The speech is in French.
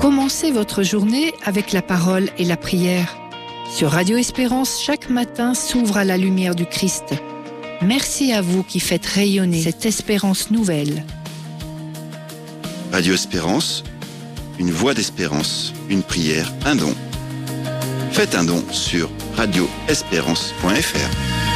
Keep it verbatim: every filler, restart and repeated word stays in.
Commencez votre journée avec la parole et la prière. Sur Radio Espérance, chaque matin s'ouvre à la lumière du Christ. Merci à vous qui faites rayonner cette espérance nouvelle. Radio Espérance, une voix d'espérance, une prière, un don. Faites un don sur radio espérance point f r.